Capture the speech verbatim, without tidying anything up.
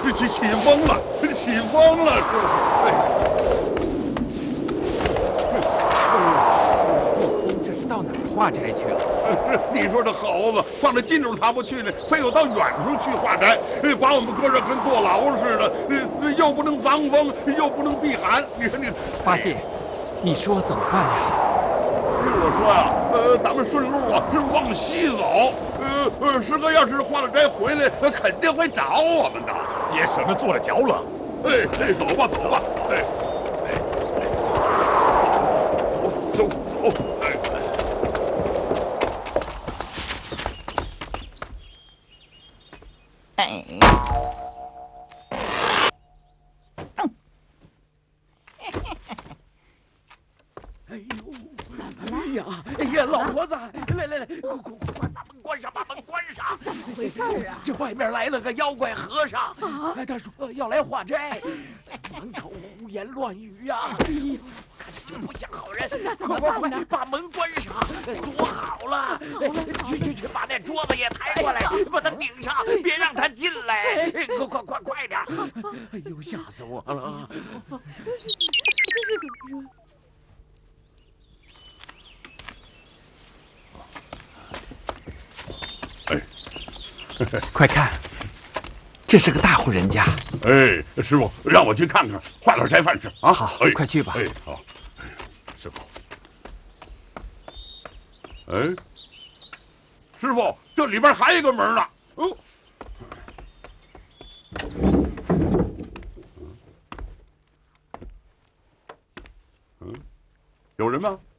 这起起风了，起风了，师傅。 这是到哪儿化斋去了？ 你说这猴子放在近处他不去呢，非要到远处去化斋，把我们搁这跟坐牢似的，又不能防风，又不能避寒。你说你， 八戒，你说怎么办呀？ 我说呀，呃，咱们顺路啊，是往西走。呃呃，师哥要是化了斋回来，肯定会找我们的， 也省得坐着脚冷。 哎哎，走吧走吧，哎哎，走走走，哎。 哎， 哎呦，怎么了呀？哎呀，老婆子，来来来，快快快把门关上，把门关上！ 怎么回事啊？ 这外边来了个妖怪和尚，啊，他说要来化斋，满口胡言乱语呀！哎呦，看着就不像好人。快快快，把门关上，锁好了。去去去，把那桌子也抬过来，把它顶上，别让他进来。快快快快点！哎呦，吓死我了！ 这是怎么说？ 哎， 快看，这是个大户人家。 哎，师傅，让我去看看，化点斋饭吃啊！ 好， 哎， 快去吧。 哎，好。哎，师傅。哎，师傅，这里边还有一个门呢。哦。嗯，有人吗？